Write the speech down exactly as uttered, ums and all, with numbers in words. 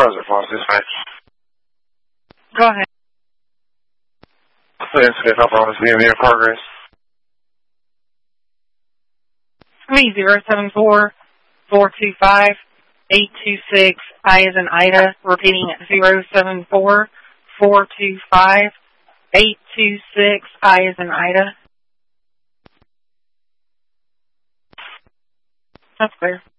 President Falls Dispatch. Go ahead. The incident up on the in progress. Me, zero seven four, four two five, eight two six, I as in Ida, repeating zero seven four, four two five, eight two six, I as in Ida. That's clear.